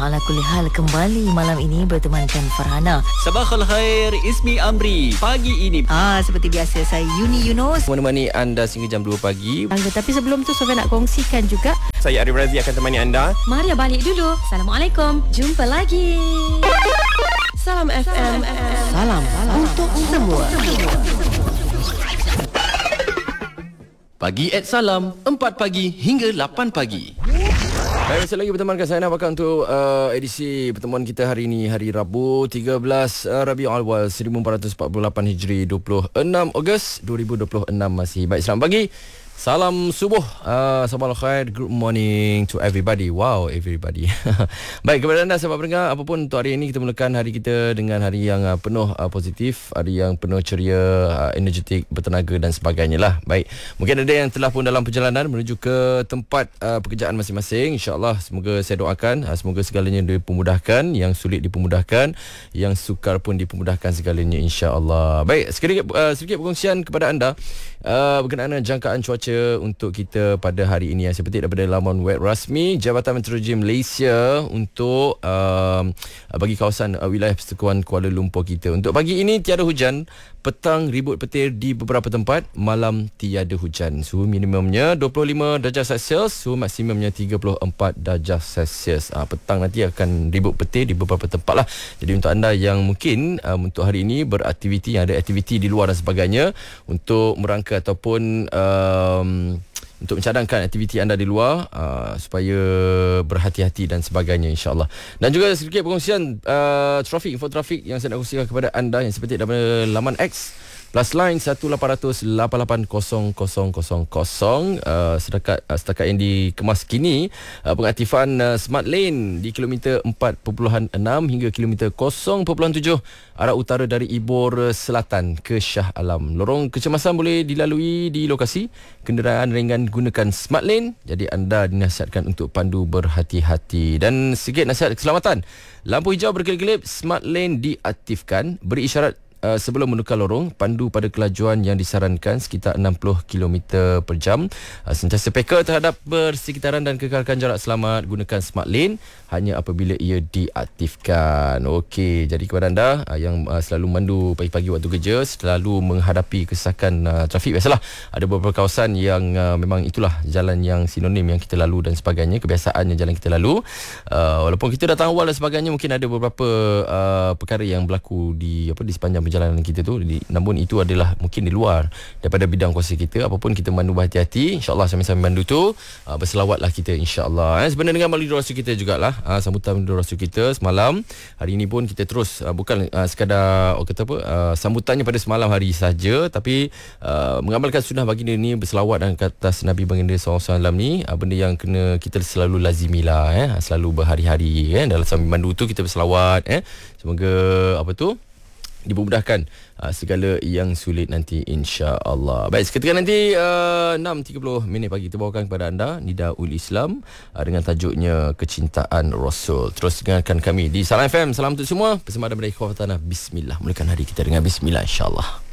ala kulli hal kembali malam ini bertemankan Farhana. Sabakhul khair, Ismi Amri. Pagi ini Seperti biasa saya Yuni Yunus menemani anda sehingga jam 2 pagi. Tapi sebelum tu Sofia nak kongsikan juga. Saya Arif Razi akan temani anda. Maria balik dulu. Assalamualaikum. Jumpa lagi. Salam FM. Salam untuk semua. Pagi Salam 4 pagi hingga 8 pagi. Baik, masih lagi bertemankan saya nak bakal untuk edisi pertemuan kita hari ini, hari Rabu 13 Rabiul Awal 1448 Hijri, 26 Ogos 2026 masih. Baik, selamat pagi. Salam subuh, salam khair, good morning to everybody. Wow, everybody. Baik, kepada anda sahabat pendengar, apapun untuk hari ini, kita mulakan hari kita dengan hari yang penuh positif, hari yang penuh ceria, energetik, bertenaga dan sebagainya lah. Baik, mungkin ada yang telah pun dalam perjalanan menuju ke tempat pekerjaan masing-masing. InsyaAllah, semoga saya doakan, semoga segalanya dipermudahkan, yang sulit dipermudahkan, yang sukar pun dipermudahkan segalanya, insyaAllah. Baik, sedikit perkongsian kepada anda berkenaan dengan jangkaan cuaca untuk kita pada hari ini yang saya petik daripada laman web rasmi Jabatan Meteorologi Malaysia untuk bagi kawasan wilayah persekutuan Kuala Lumpur kita. Untuk pagi ini tiada hujan, petang ribut petir di beberapa tempat, malam tiada hujan. Suhu minimumnya 25 darjah Celsius, suhu maksimumnya 34 darjah Celsius. Petang nanti akan ribut petir di beberapa tempat lah. Jadi untuk anda yang mungkin untuk hari ini beraktiviti, yang ada aktiviti di luar dan sebagainya, untuk merangka ataupun untuk mencadangkan aktiviti anda di luar, supaya berhati-hati dan sebagainya, insyaAllah. Dan juga sedikit perkongsian trafik, info trafik yang saya nak kongsikan kepada anda yang seperti daripada laman X plus line 1800 880000. Setakat yang dikemas kini, pengaktifan Smart Lane di kilometer 4.6 hingga kilometer 0.7 arah utara dari Ibor Selatan ke Shah Alam. Lorong kecemasan boleh dilalui di lokasi. Kenderaan ringan gunakan Smart Lane. Jadi anda dinasihatkan untuk pandu berhati-hati. Dan sedikit nasihat keselamatan. Lampu hijau berkelip-kelip, Smart Lane diaktifkan. Beri isyarat sebelum menukar lorong, pandu pada kelajuan yang disarankan sekitar 60 km per jam. Sentiasa peka terhadap persekitaran dan kekalkan jarak selamat. Gunakan Smart Lane hanya apabila ia diaktifkan. Okey, jadi kepada anda yang selalu mandu pagi-pagi waktu kerja, selalu menghadapi kesesakan trafik, biasalah ada beberapa kawasan yang memang itulah jalan yang sinonim yang kita lalu dan sebagainya, kebiasaannya jalan kita lalu. Walaupun kita datang awal dan sebagainya, mungkin ada beberapa perkara yang berlaku di sepanjang perjalanan kita tu, namun itu adalah mungkin di luar daripada bidang kuasa kita. Apapun kita mandu berhati-hati, insyaAllah sambil-sambil mandu tu berselawatlah kita, insyaAllah. Sebenarnya dengan melalui rasul kita jugalah, sambutan melalui rasul kita semalam. Hari ini pun kita terus bukan sekadar sambutannya pada semalam hari saja, tapi mengamalkan sunnah baginda ni, berselawat dan ke atas Nabi baginda SAW ni, benda yang kena kita selalu lazimilah, selalu berhari-hari, dalam sambil mandu tu kita berselawat, semoga dipermudahkan segala yang sulit nanti, insya-Allah. Baik, seketika nanti 6.30 pagi kita bawakan kepada anda Nidaul Islam dengan tajuknya Kecintaan Rasul. Terus dengarkan kami di Salam FM. Salam untuk semua bersama dengan Ikhwan Tanah. Bismillah. Mulakan hari kita dengan bismillah, insya-Allah.